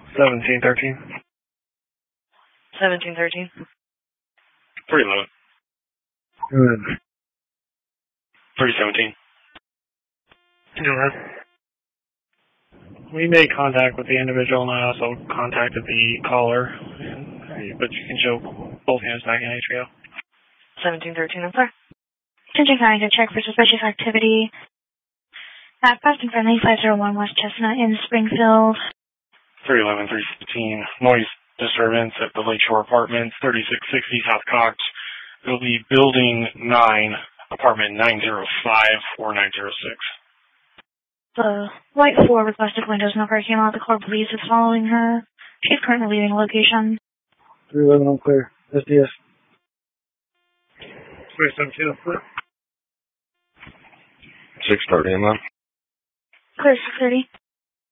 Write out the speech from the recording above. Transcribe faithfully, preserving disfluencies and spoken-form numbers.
seventeen thirteen. seventeen thirteen. three eleven. Good. three seventeen. Good. We made contact with the individual, and I also contacted the caller, but you can show both hands back in H B O. seventeen thirteen, I'm sorry. Attention County to check for suspicious activity at Fast and Friendly five oh one West Chestnut in Springfield. three eleven, three fifteen. Noise disturbance at the Lakeshore Apartments, thirty-six sixty South Cox. It'll be Building nine, Apartment nine oh five or nine oh six. The White four requested windows number came out. The core police is following her. She's currently leaving the location. three eleven, all clear. S D S. three seventeen, clear. six thirty, am I? Clear six thirty.